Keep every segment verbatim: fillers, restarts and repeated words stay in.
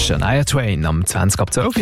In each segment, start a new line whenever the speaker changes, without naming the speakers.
Shania Twain am zwanzig ab zwölf.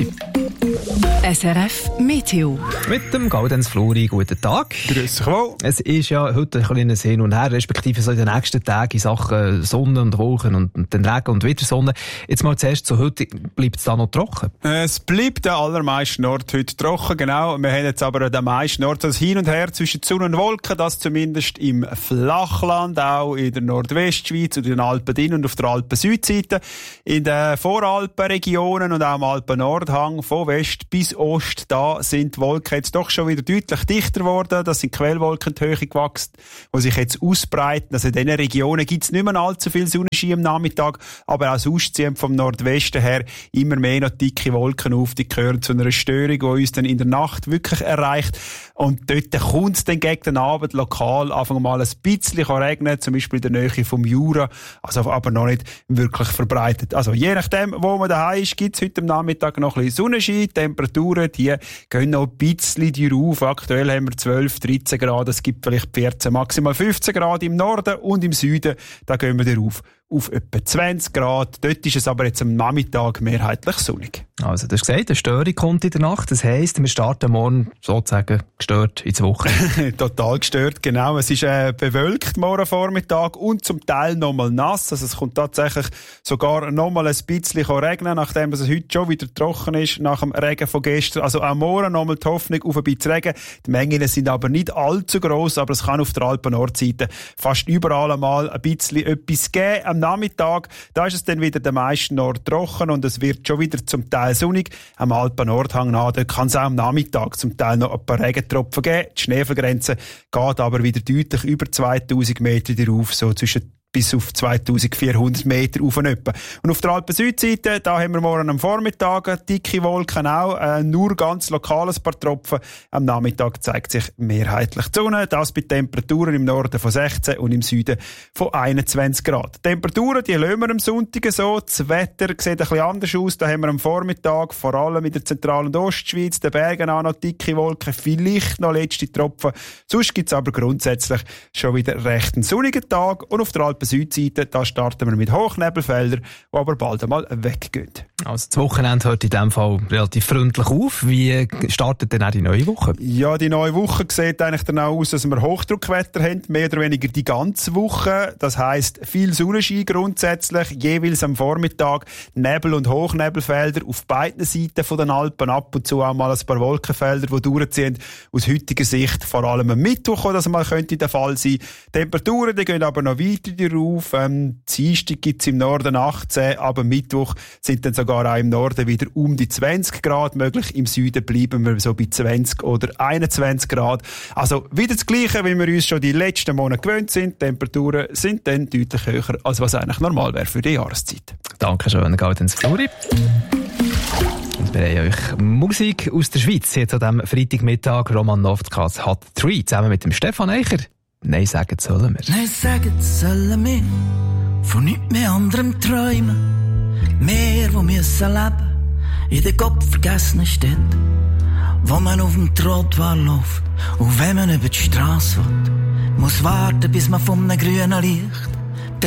S R F Meteo.
Mit dem Gaudenz Fluri, guten Tag.
Grüß dich wohl.
Es ist ja heute ein kleines Hin und Her, respektive so in den nächsten Tagen in Sachen Sonne und Wolken und, und dann Regen und wieder Sonne. Jetzt mal zuerst zu heute, bleibt es da noch trocken?
Es bleibt der allermeisten Ort heute trocken, genau. Wir haben jetzt aber den meisten Ort das Hin und Her zwischen Sonne und Wolken, das zumindest im Flachland, auch in der Nordwestschweiz und in den Alpen drin und auf der Alpen-Südseite. In den Voralpenregionen und auch am Alpen-Nordhang von West bis Ost, da sind die Wolken jetzt doch schon wieder deutlich dichter geworden. Das sind Quellwolken in die Höhe gewachsen, die sich jetzt ausbreiten. Also in diesen Regionen gibt es nicht mehr allzu viel Sonnenschein am Nachmittag, aber auch sonst ziehen vom Nordwesten her immer mehr noch dicke Wolken auf. Die gehören zu einer Störung, die uns dann in der Nacht wirklich erreicht. Und dort kommt es dann gegen den Abend lokal einfach mal ein bisschen regnen, zum Beispiel in der Nähe vom Jura, also aber noch nicht wirklich verbreitet. Also je nachdem, wo man daheim ist, gibt es heute am Nachmittag noch ein bisschen Sonnenschein. Die Temperaturen, die gehen noch ein bisschen rauf. Aktuell haben wir zwölf, dreizehn Grad, es gibt vielleicht vierzehn, maximal fünfzehn Grad im Norden und im Süden, da gehen wir rauf auf etwa zwanzig Grad. Dort ist es aber jetzt am Nachmittag mehrheitlich sonnig.
Also, du hast gesagt, eine Störung kommt in der Nacht. Das heisst, wir starten morgen sozusagen gestört ins Wochenende.
Total gestört, genau. Es ist äh, bewölkt morgen Vormittag und zum Teil nochmal nass. Also es kommt tatsächlich sogar nochmal ein bisschen regnen, nachdem es heute schon wieder trocken ist, nach dem Regen von gestern. Also auch morgen nochmal die Hoffnung auf ein bisschen Regen. Die Mengen sind aber nicht allzu gross, aber es kann auf der Alpen-Nordseite fast überall einmal ein bisschen etwas geben. Am Nachmittag, da ist es dann wieder der meisten Nord trocken und es wird schon wieder zum Teil sonnig. Am Alpen-Nordhang nach, da kann es auch am Nachmittag zum Teil noch ein paar Regentropfen geben. Die Schneefallgrenze geht aber wieder deutlich über zweitausend Meter drauf, so zwischen bis auf zweitausendvierhundert Meter auf und etwa. Und auf der Alpen-Südseite, da haben wir morgen am Vormittag dicke Wolken auch, äh, nur ganz lokal ein paar Tropfen. Am Nachmittag zeigt sich mehrheitlich die Sonne, das bei Temperaturen im Norden von sechzehn und im Süden von einundzwanzig Grad. Die Temperaturen, die lassen wir am Sonntag so. Das Wetter sieht ein bisschen anders aus. Da haben wir am Vormittag, vor allem in der Zentral- und Ostschweiz, den Bergen auch noch dicke Wolken, vielleicht noch letzte Tropfen. Sonst gibt es aber grundsätzlich schon wieder recht einen sonnigen Tag und auf der Alpen Südseite, da starten wir mit Hochnebelfeldern, die aber bald einmal weggehen.
Also das Wochenende hört in diesem Fall relativ freundlich auf. Wie startet denn auch die neue Woche?
Ja, die neue Woche sieht eigentlich dann auch aus, dass wir Hochdruckwetter haben, mehr oder weniger die ganze Woche. Das heisst, viel Sonnenschein grundsätzlich, jeweils am Vormittag Nebel- und Hochnebelfelder auf beiden Seiten von den Alpen, ab und zu auch mal ein paar Wolkenfelder, die durchziehen. Aus heutiger Sicht vor allem am Mittwoch, wo das mal könnte der Fall sein. Temperaturen, die gehen aber noch weiter auf. Ähm, Dienstag gibt es im Norden achtzehn, aber Mittwoch sind dann sogar auch im Norden wieder um die zwanzig Grad möglich. Im Süden bleiben wir so bei zwanzig oder einundzwanzig Grad. Also wieder das Gleiche, wie wir uns schon die letzten Monate gewöhnt sind. Die Temperaturen sind dann deutlich höher, als was eigentlich normal wäre für die Jahreszeit.
Dankeschön, Gaudenz Fluri. Und wir haben euch Musik aus der Schweiz. Jetzt an diesem Freitagmittag Roman Novtkas hat drei zusammen mit dem Stefan Eicher. Nein sagen sollen wir.
Nein sagen sollen wir von nichts mehr anderem träumen. Wir, die müssen leben in der gottvergessenen Stadt, wo man auf dem Trottoir läuft und wenn man über die Strasse will, muss warten, bis man von einem grünen Licht